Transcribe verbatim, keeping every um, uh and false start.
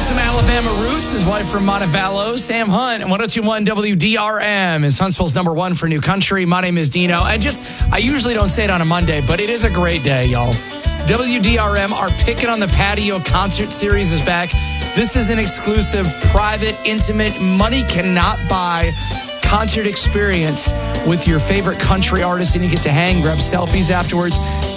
some Alabama roots. His wife from Montevallo, Sam Hunt, and ten twenty-one W D R M is Huntsville's number one for new country. My name is Dino. I just, I usually don't say it on a Monday, but it is a great day, y'all. W D R M, our Pickin' on the Patio concert series is back. This is an exclusive, private, intimate, money cannot buy concert experience with your favorite country artist, and you get to hang, grab selfies afterwards.